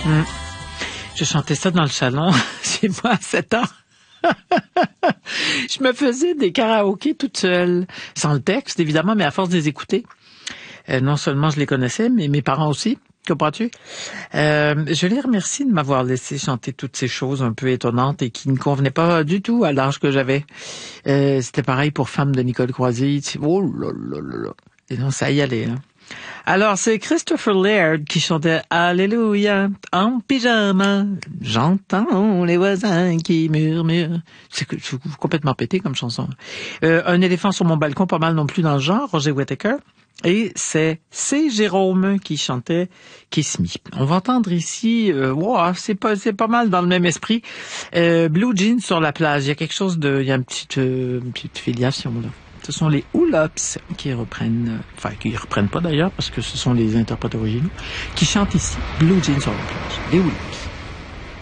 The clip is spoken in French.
Je chantais ça dans le salon chez moi à 7 ans. Je me faisais des karaokés toute seule, sans le texte évidemment, mais à force de les écouter. Non seulement je les connaissais, mais mes parents aussi. Comprends-tu? Je les remercie de m'avoir laissé chanter toutes ces choses un peu étonnantes et qui ne convenaient pas du tout à l'âge que j'avais. C'était pareil pour Femme de Nicole Croisille. Oh là là là là. Et non, ça y allait, hein. Alors, c'est Christopher Laird qui chantait Alléluia en pyjama. J'entends les voisins qui murmurent. C'est complètement pété comme chanson. Un éléphant sur mon balcon, pas mal non plus dans le genre, Roger Whittaker. Et c'est Jérôme qui chantait Kiss Me. On va entendre ici, c'est pas mal dans le même esprit. Blue Jeans sur la plage. Il y a quelque chose il y a une petite filiation là. Ce sont les Hoops qui reprennent, qui reprennent pas d'ailleurs parce que ce sont les interprètes originaux, qui chantent ici Blue Jeans sur la plage. Les Hoops.